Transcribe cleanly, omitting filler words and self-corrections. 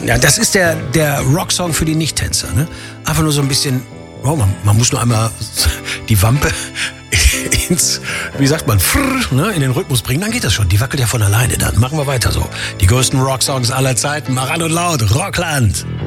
Ja, das ist der Rocksong für die Nicht-Tänzer. Ne? Einfach nur so ein bisschen, man muss nur einmal die Wampe wie sagt man, in den Rhythmus bringen, dann geht das schon. Die wackelt ja von alleine dann. Machen wir weiter so. Die größten Rocksongs aller Zeiten, mach an und laut, Rockland.